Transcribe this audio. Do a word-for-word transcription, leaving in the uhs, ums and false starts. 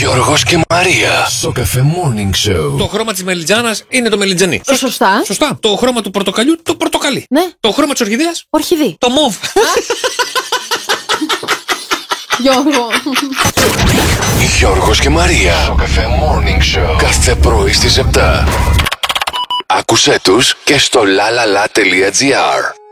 Γιώργος και Μαρία στο Cafe Morning Show. Το χρώμα της μελιτζάνας είναι το μελιτζανί. Σωστά. Σωστά. Το χρώμα του πορτοκαλιού, το πορτοκαλί. Ναι. Το χρώμα της ορχιδέας, Ορχιδή. το μόβ. Γιώργο. Γιώργος και Μαρία στο Cafe Morning Show. Κάθε πρωί στις επτά. Άκουσέ τους και στο lalala.gr.